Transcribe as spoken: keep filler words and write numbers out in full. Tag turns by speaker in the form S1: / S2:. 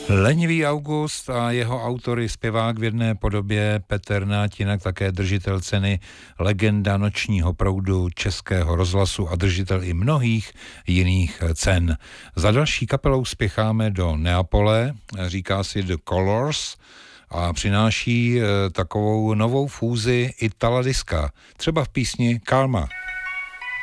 S1: Lenivý August a jeho autory zpěvák v jedné podobě Petr Nať, jinak také držitel ceny Legenda nočního proudu Českého rozhlasu a držitel i mnohých jiných cen. Za další kapelou spěcháme do Neapole, říká si The Colors a přináší takovou novou fúzi Itala diska, třeba v písni Karma.